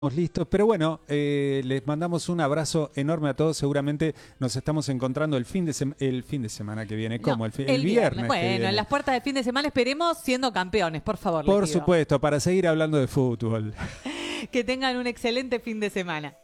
Listos, pero bueno, les mandamos un abrazo enorme a todos. Seguramente nos estamos encontrando el fin de semana que viene. ¿Cómo? No, El viernes que Bueno, viene. en las puertas del fin de semana esperemos siendo campeones, por favor. Por les pido. supuesto, para seguir hablando de fútbol. Que tengan un excelente fin de semana.